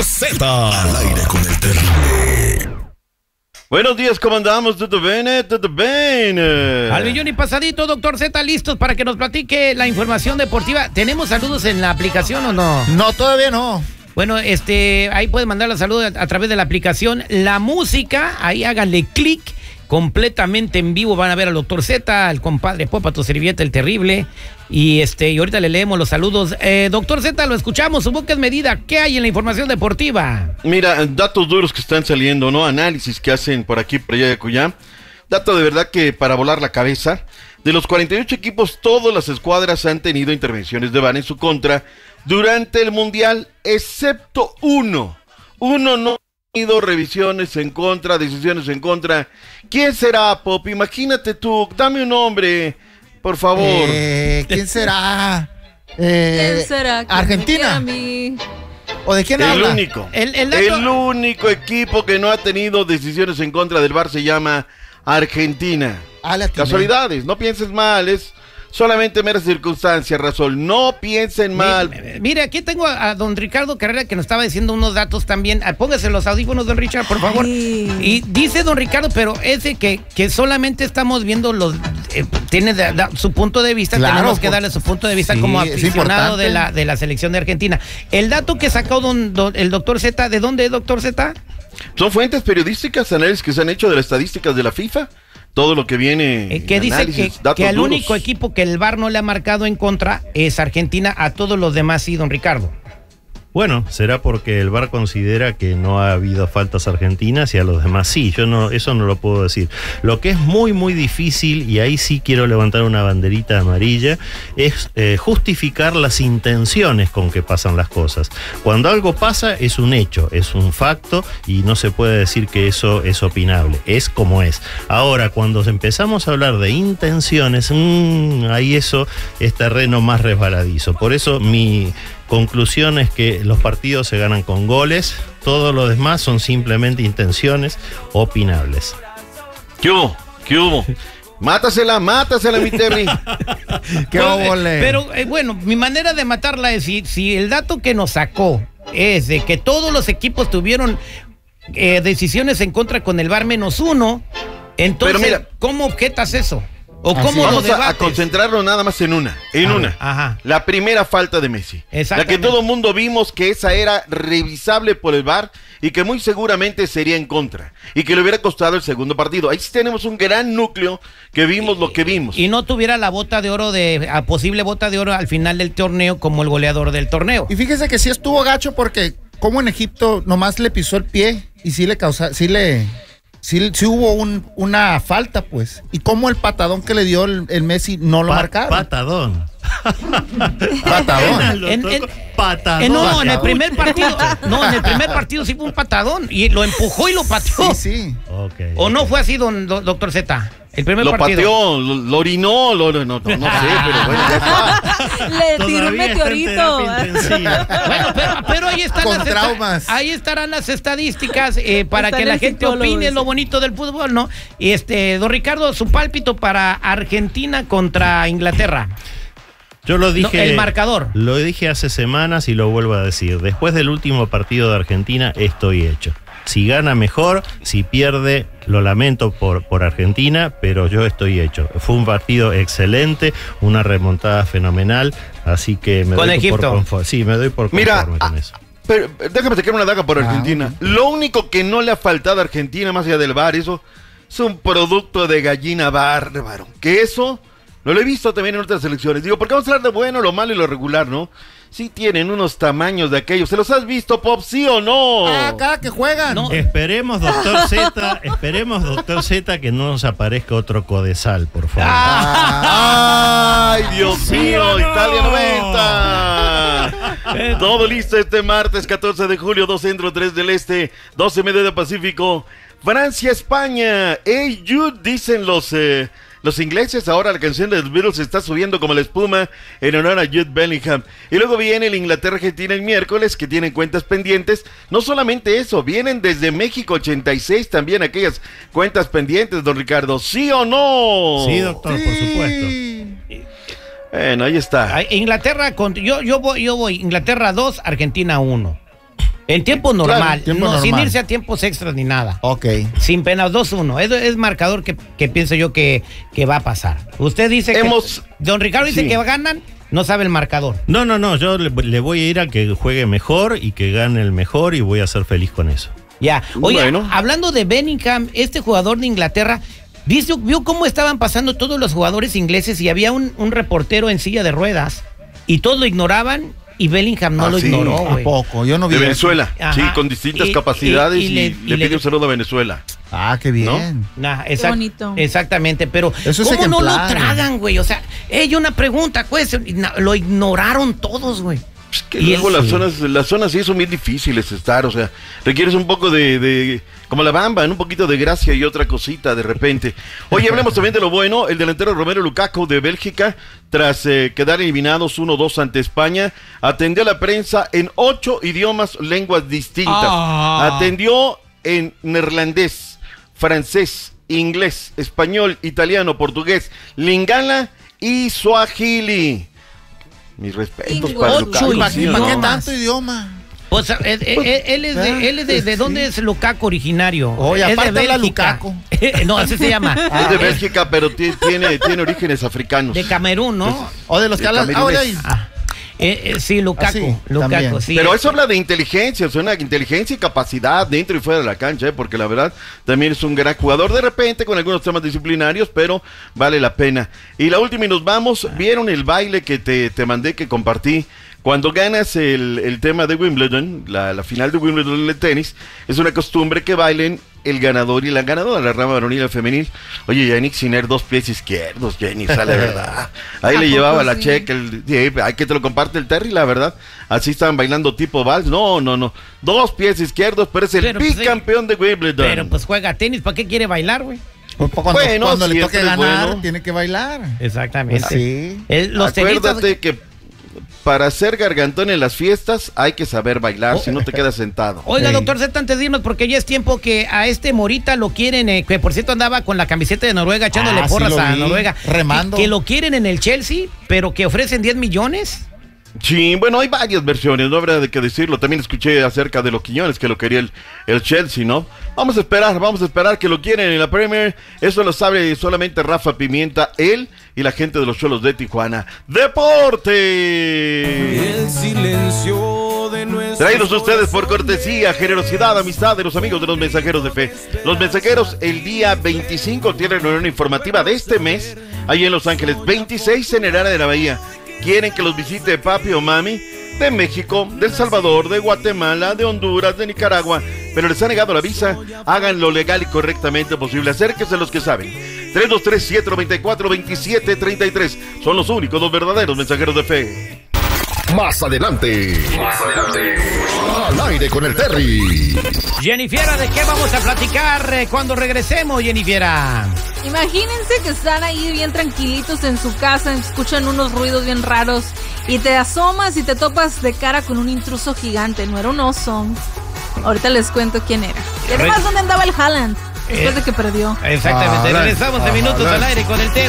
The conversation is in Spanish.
Z al aire con el terrible. Buenos días, ¿cómo andamos? ¿Todo bien? ¿Todo bien? Al millón y pasadito, doctor Z, listos para que nos platique la información deportiva. ¿Tenemos saludos en la aplicación o no? No, todavía no. Bueno, ahí pueden mandar la saludos a través de la aplicación. La música, ahí háganle clic. Completamente en vivo van a ver al doctor Z, al compadre Popa, tu servilleta, el terrible. Y ahorita le leemos los saludos. Doctor Z, lo escuchamos, su boca es medida. ¿Qué hay en la información deportiva? Mira, datos duros que están saliendo, ¿no? Análisis que hacen por aquí, por allá y acullá. Dato de verdad que para volar la cabeza. De los 48 equipos, todas las escuadras han tenido intervenciones de VAR en su contra durante el Mundial, excepto uno. Uno no ha tenido revisiones en contra, decisiones en contra. ¿Quién será, Pop? Imagínate tú, dame un nombre, por favor. ¿Quién será? ¿Quién será? ¿Argentina? ¿O de quién habla? El único equipo que no ha tenido decisiones en contra del VAR se llama Argentina. Casualidades, no pienses mal, es solamente mera circunstancia, Razón. No piensen mal. Mire, aquí tengo a don Ricardo Carrera que nos estaba diciendo unos datos también. Póngase los audífonos, don Richard, por favor. Ay. Y dice don Ricardo, pero ese que solamente estamos viendo tiene su punto de vista, claro, tenemos que darle su punto de vista, sí, como aficionado de la selección de Argentina. El dato que sacó el doctor Z, ¿de dónde es, doctor Z? Son fuentes periodísticas, análisis que se han hecho de las estadísticas de la FIFA. Todo lo que viene. Que dice que el único equipo que el VAR no le ha marcado en contra es Argentina, a todos los demás sí, don Ricardo. Bueno, será porque el VAR considera que no ha habido faltas argentinas y a los demás sí. Eso no lo puedo decir. Lo que es muy, muy difícil, y ahí sí quiero levantar una banderita amarilla, es justificar las intenciones con que pasan las cosas. Cuando algo pasa es un hecho, es un facto y no se puede decir que eso es opinable. Es como es. Ahora, cuando empezamos a hablar de intenciones, ahí eso es terreno más resbaladizo. Por eso mi conclusión es que los partidos se ganan con goles, todo lo demás son simplemente intenciones opinables. ¿Qué hubo? Mátasela, mi Terry. Pero bueno, mi manera de matarla es si el dato que nos sacó es de que todos los equipos tuvieron decisiones en contra con el VAR menos uno, entonces, mira, ¿cómo objetas eso? ¿O cómo vamos a concentrarlo nada más en una. Ajá. La primera falta de Messi. La que todo el mundo vimos que esa era revisable por el VAR y que muy seguramente sería en contra. Y que le hubiera costado el segundo partido. Ahí sí tenemos un gran núcleo que vimos lo que vimos. Y no tuviera la bota de oro, posible bota de oro al final del torneo como el goleador del torneo. Y fíjese que sí estuvo gacho porque como en Egipto nomás le pisó el pie y sí hubo una falta, pues. Y como el patadón que le dio el Messi no lo marcaron. Patadón. En el primer partido sí fue un patadón y lo empujó y lo pateó. Sí. Okay. ¿O no fue así, doctor Z? El primer lo partido. Pateó, lo orinó, no sé, pero bueno, ya está. Le tiró un meteorito. Bueno, pero ahí están con traumas. Ahí estarán las estadísticas para que la gente opine lo bonito del fútbol, ¿no? Y don Ricardo, su pálpito para Argentina contra Inglaterra. Yo lo dije. El marcador. Lo dije hace semanas y lo vuelvo a decir. Después del último partido de Argentina, estoy hecho. Si gana mejor, si pierde, lo lamento por Argentina, pero yo estoy hecho. Fue un partido excelente, una remontada fenomenal, así que me doy por conforme con eso. Pero déjame sacar una daga por Argentina. Lo único que no le ha faltado a Argentina, más allá del VAR, eso es un producto de gallina bárbaro. Que eso no lo he visto también en otras selecciones. Digo, porque vamos a hablar de bueno, lo malo y lo regular, ¿no? Sí tienen unos tamaños de aquellos. ¿Se los has visto, Pop, sí o no? Cada que juegan. No. Esperemos, doctor Z, que no nos aparezca otro Codesal, por favor. ¡Ay, Dios mío! No. Italia 90. Todo listo este martes 14 de julio, 2 centro, 3 del este, 12 medio del Pacífico. Francia, España. Hey, Jude, dicen los ingleses. Ahora la canción de los Beatles está subiendo como la espuma en honor a Jude Bellingham. Y luego viene el Inglaterra-Argentina el miércoles, que tienen cuentas pendientes. No solamente eso, vienen desde México 86 también aquellas cuentas pendientes, don Ricardo. ¿Sí o no? Sí, doctor, sí. Por supuesto. Bueno, ahí está. Inglaterra, yo voy Inglaterra 2, Argentina 1. En tiempo normal, tiempo no, normal. sin irse a tiempos extras ni nada. Ok. Sin pena, 2-1. Es marcador que pienso yo que va a pasar. Usted dice que... Don Ricardo dice que ganan, no sabe el marcador. No, yo le voy a ir al que juegue mejor y que gane el mejor y voy a ser feliz con eso. Ya, oye, Bueno. hablando de Bellingham, este jugador de Inglaterra, vio cómo estaban pasando todos los jugadores ingleses y había un reportero en silla de ruedas y todos lo ignoraban y Bellingham no lo sí. ignoró, ¿A güey. poco? Yo no vi De eso. Venezuela, Ajá. sí, con distintas Y- capacidades y y, le- le pide un saludo a Venezuela. Ah, qué bien. Nah, Qué bonito. Exactamente, pero Eso es ¿cómo no lo ejemplar, tragan, güey? O sea, una pregunta, pues, lo ignoraron todos, güey. Es que Y luego él- las zonas sí son bien difíciles estar, o sea, requieres un poco de como la Bamba, un poquito de gracia y otra cosita de repente. Oye, hablemos también de lo bueno, el delantero Romelu Lukaku de Bélgica, tras quedar eliminados 1-2 ante España, atendió a la prensa en 8 idiomas, lenguas distintas. Atendió en neerlandés, francés, inglés, español, italiano, portugués, lingala y suajili. Mis respetos para Ocho Lukaku. ¿Para sí, qué ¿no? tanto idioma? O sea, él es de dónde es Lukaku originario. Oye, Es de aparte habla Bélgica. Lukaku. No, así se llama. Es de Bélgica, pero tiene orígenes africanos. De Camerún, ¿no? O de los que De hablan. camerunés. Ahora Sí, Lukaku. sí, Lukaku, también. sí. Pero eso habla de inteligencia, o sea, una inteligencia y capacidad dentro y fuera de la cancha, porque la verdad también es un gran jugador, de repente con algunos temas disciplinarios, pero vale la pena. Y la última y nos vamos, ¿vieron el baile que te mandé, que compartí? Cuando ganas el tema de Wimbledon, la final de Wimbledon de tenis, es una costumbre que bailen el ganador y la ganadora, la rama varonil y la femenil. Oye, Yannick Sinner, 2 pies izquierdos, Jenny, sale verdad. Ahí le llevaba la checa, hay que te lo comparte el Terry, la verdad. Así estaban bailando tipo vals. No. 2 pies izquierdos, pero es el Pero, pues, bicampeón de Wimbledon. Pero pues juega tenis, ¿para qué quiere bailar, güey? cuando Bueno, le toque siempre es ganar, bueno. tiene que bailar. Exactamente. Sí. Los tenistas... Acuérdate que para ser gargantón en las fiestas hay que saber bailar, si no te quedas sentado. Oiga, Sí. doctor Z, antes de irnos, porque ya es tiempo que a este Morita lo quieren, que por cierto andaba con la camiseta de Noruega echándole Ah, sí porras lo a vi, Noruega. remando. Que lo quieren en el Chelsea, pero que ofrecen 10 millones. Sí, bueno, hay varias versiones, no habrá de qué decirlo. También escuché acerca de los Quiñones, que lo quería el Chelsea, ¿no? Vamos a esperar que lo quieren en la Premier. Eso lo sabe solamente Rafa Pimienta, él y la gente de los Cholos de Tijuana. ¡Deporte! El silencio de nuestro Traídos ustedes por cortesía, generosidad, amistad de los amigos de los mensajeros de fe. Los mensajeros el día 25 tienen reunión informativa de este mes, ahí en Los Ángeles, 26 en el área de la Bahía. Quieren que los visite papi o mami de México, de El Salvador, de Guatemala, de Honduras, de Nicaragua, pero les ha negado la visa. Hagan lo legal y correctamente posible. Acérquense a los que saben. 323-794-2733 son los únicos, los verdaderos mensajeros de fe. Más adelante. Al aire con el Terry. Jennifiera, ¿de qué vamos a platicar cuando regresemos, Jennifiera? Imagínense que están ahí bien tranquilitos en su casa, escuchan unos ruidos bien raros y te asomas y te topas de cara con un intruso gigante. No era un oso. Ahorita les cuento quién era. Y además, ¿dónde andaba el Haaland? Después de que perdió. Exactamente, regresamos en minutos al aire con el Terry.